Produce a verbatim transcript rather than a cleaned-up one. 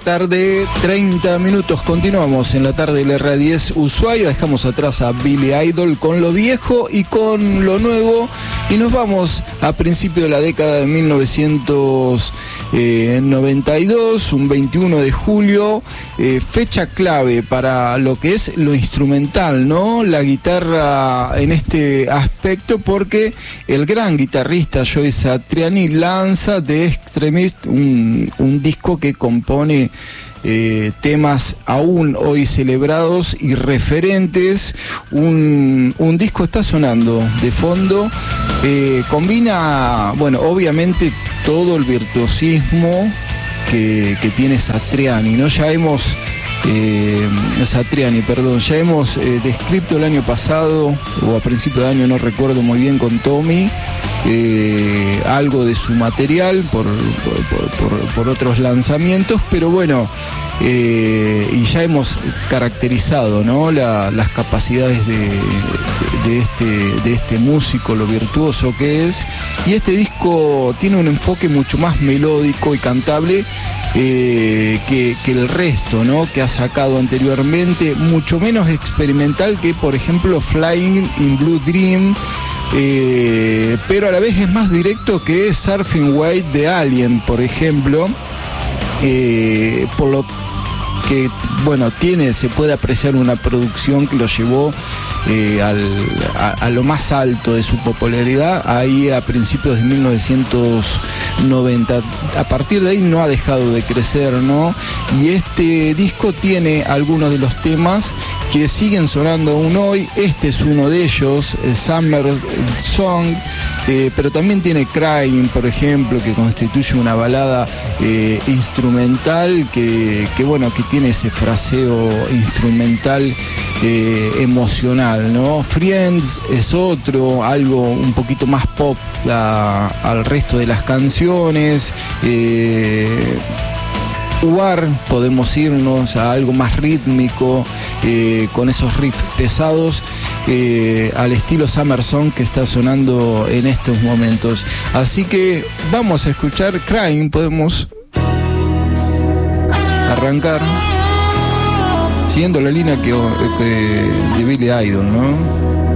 tarde, treinta minutos. Continuamos en la tarde del R diez Ushuaia. Dejamos atrás a Billy Idol con lo viejo y con lo nuevo. Y nos vamos a principio de la década de mil novecientos noventa y dos, un veintiuno de julio, eh, fecha clave para lo que es lo instrumental, ¿no? La guitarra en este aspecto, porque el gran guitarrista Joe Satriani lanza The Extremist, un, un disco que compone Eh, temas aún hoy celebrados y referentes. Un, un disco está sonando de fondo, eh, combina, bueno, obviamente todo el virtuosismo que, que tiene Satriani, ¿no? Ya hemos eh, Satriani, perdón, ya hemos eh, descrito el año pasado o a principio de año, no recuerdo muy bien, con Tommy, Eh, algo de su material por, por, por, por otros lanzamientos, pero bueno, eh, y ya hemos caracterizado, ¿no? La, las capacidades de, de, de, este, de este músico, lo virtuoso que es, y este disco tiene un enfoque mucho más melódico y cantable eh, que, que el resto, ¿no? Que ha sacado anteriormente, mucho menos experimental que, por ejemplo, Flying in Blue Dream. Eh, pero a la vez es más directo que Surfing White de Alien, por ejemplo, eh, por lo que, bueno, tiene, se puede apreciar una producción que lo llevó eh, al, a, a lo más alto de su popularidad ahí a principios de mil novecientos noventa. A partir de ahí no ha dejado de crecer, ¿no? Y este disco tiene algunos de los temas que siguen sonando aún hoy. Este es uno de ellos, Summer Song, eh, pero también tiene Crying, por ejemplo, que constituye una balada eh, instrumental que, que, bueno, que tiene ese fraseo instrumental eh, emocional, ¿no? Friends es otro, algo un poquito más pop a, al resto de las canciones. eh, War, podemos irnos a algo más rítmico, eh, con esos riffs pesados, eh, al estilo Summer Song que está sonando en estos momentos. Así que vamos a escuchar Crying, podemos arrancar siguiendo la línea que, que de Billy Idol, ¿no?